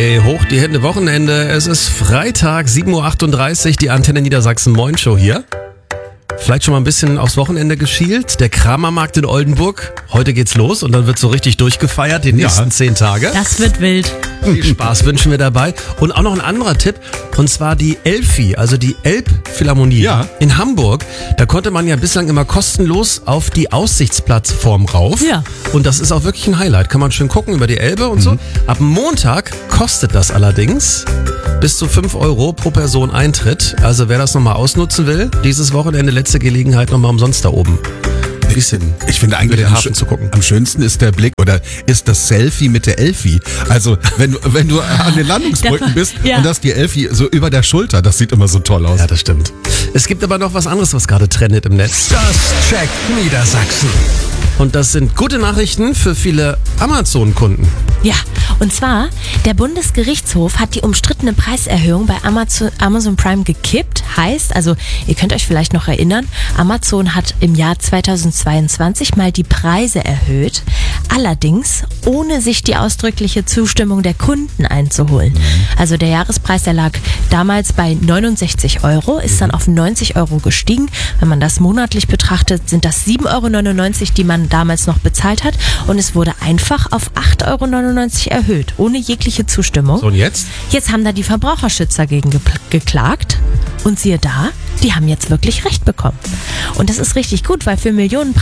Hey, hoch die Hände, Wochenende. Es ist Freitag, 7.38 Uhr, die Antenne Niedersachsen Moin Show hier. Vielleicht schon mal ein bisschen aufs Wochenende geschielt. Der Kramermarkt in Oldenburg. Heute geht's los und dann wird so richtig durchgefeiert, die nächsten 10 Tage. Das wird wild. Viel Spaß wünschen wir dabei. Und auch noch ein anderer Tipp, und zwar die Elfi, also die Elbphilharmonie in Hamburg. Da konnte man ja bislang immer kostenlos auf die Aussichtsplattform rauf. Ja. Und das ist auch wirklich ein Highlight. Kann man schön gucken über die Elbe und so. Ab Montag kostet das allerdings bis zu 5 Euro pro Person Eintritt. Also wer das nochmal ausnutzen will, dieses Wochenende letzte Gelegenheit nochmal umsonst da oben. Ich finde eigentlich den Hafen zu gucken. Am schönsten ist der Blick oder ist das Selfie mit der Elfi. Also wenn du an den Landungsbrücken bist und hast die Elfi so über der Schulter, das sieht immer so toll aus. Ja, das stimmt. Es gibt aber noch was anderes, was gerade trendet im Netz. Das checkt Niedersachsen. Und das sind gute Nachrichten für viele Amazon-Kunden. Ja, und zwar, der Bundesgerichtshof hat die umstrittene Preiserhöhung bei Amazon Prime gekippt. Heißt, also ihr könnt euch vielleicht noch erinnern, Amazon hat im Jahr 2022 mal die Preise erhöht. Allerdings ohne sich die ausdrückliche Zustimmung der Kunden einzuholen. Also der Jahrespreis, der lag damals bei 69 Euro, ist dann auf 90 Euro gestiegen. Wenn man das monatlich betrachtet, sind das 7,99 Euro, die man damals noch bezahlt hat. Und es wurde einfach auf 8,99 Euro erhöht, ohne jegliche Zustimmung. So, und jetzt? Jetzt haben da die Verbraucherschützer gegen geklagt. Und siehe da, die haben jetzt wirklich Recht bekommen. Und das ist richtig gut, weil für Millionen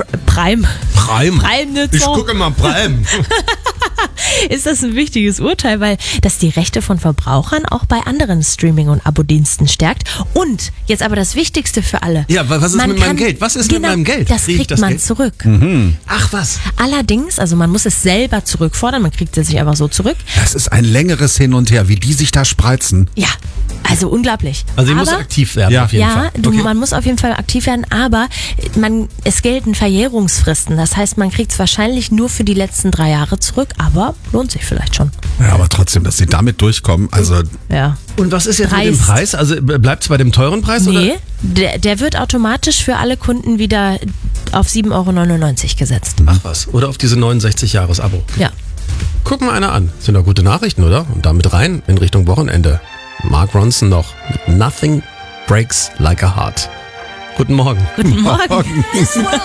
Prime-Nutzer Ich gucke mal Prime. ist das ein wichtiges Urteil, weil das die Rechte von Verbrauchern auch bei anderen Streaming- und Abo-Diensten stärkt. Und jetzt aber das Wichtigste für alle. Ja, was ist mit meinem Geld? Was ist mit meinem Geld? Das Krieg ich kriegt man Geld zurück. Ach was. Allerdings, also man muss es selber zurückfordern, man kriegt es sich einfach so zurück. Das ist ein längeres Hin und Her, wie die sich da spreizen. Ja, also unglaublich. Also ich muss aktiv werden auf jeden Fall. Ja, man muss auf jeden Fall aktiv werden, aber es gelten Verjährungsfristen. Das heißt, man kriegt es wahrscheinlich nur für die letzten 3 Jahre zurück, aber lohnt sich vielleicht schon. Ja, aber trotzdem, dass sie damit durchkommen, also... Ja. Und was ist jetzt mit dem Preis? Also bleibt es bei dem teuren Preis? Nee, oder? der wird automatisch für alle Kunden wieder auf 7,99 Euro gesetzt. Ach was. Oder auf diese 69-Jahres-Abo. Ja. Guck mal einer an. Sind doch gute Nachrichten, oder? Und damit rein in Richtung Wochenende. Mark Ronson noch mit Nothing Breaks Like a Heart. Guten Morgen. Guten Morgen.